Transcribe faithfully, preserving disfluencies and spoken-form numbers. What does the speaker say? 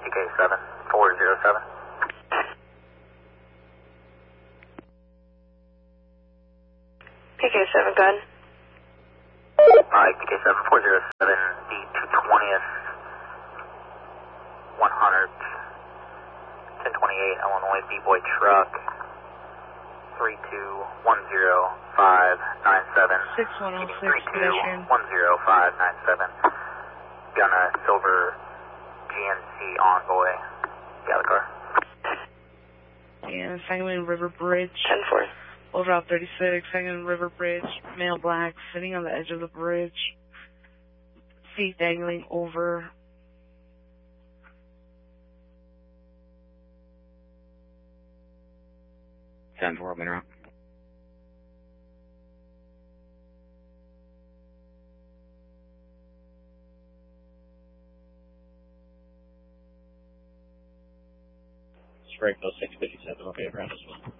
K seven four zero seven. P K seven, go ahead. Alright, P K seven four zero seven, D two twentieth, one hundred, ten twenty-eight, Illinois B-Boy truck, three two one zero five nine seven. six one oh six, pedestrian. one zero five nine seven. Gunna silver G M C Envoy. Got the car. And Sangamon River Bridge. ten four. Old Route thirty-six, Sangamon River Bridge, male black, sitting on the edge of the bridge, feet dangling over. ten four, Mineral. Springfield six fifty-seven, okay, around as well.